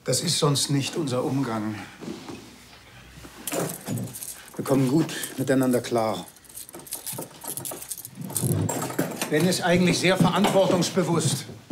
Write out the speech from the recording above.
Das ist sonst nicht unser Umgang. Wir kommen gut miteinander klar. Ben ist eigentlich sehr verantwortungsbewusst.